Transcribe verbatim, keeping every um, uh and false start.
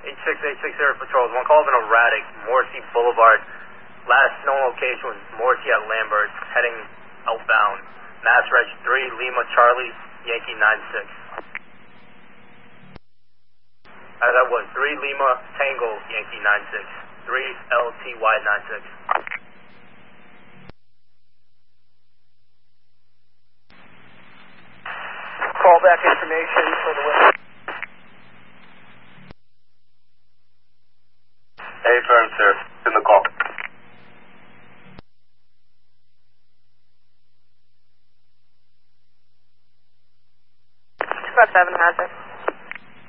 eight six eight six zero patrols. One call of an erratic, Morrissey Boulevard. Last known location was Morrissey at Lambert, heading outbound. Mass Reg three, Lima Charlie, Yankee nine six. Uh, that was three Lima Tango, Yankee nine six. three L T Y nine six. Callback information for the witness. Hey, firm, sir. In the call. two five seven, Hazard.